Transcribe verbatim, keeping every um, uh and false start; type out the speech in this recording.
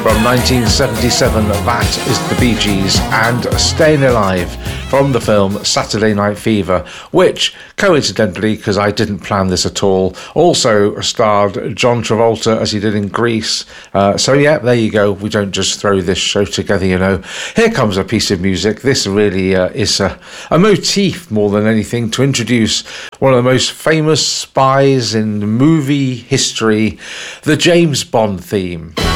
From nineteen seventy-seven, that is the Bee Gees and Staying Alive from the film Saturday Night Fever, which, coincidentally, because I didn't plan this at all, also starred John Travolta as he did in Grease. Uh, so yeah, there you go. We don't just throw this show together, you know. Here comes a piece of music. This really uh, is a, a motif more than anything to introduce one of the most famous spies in movie history, the James Bond theme.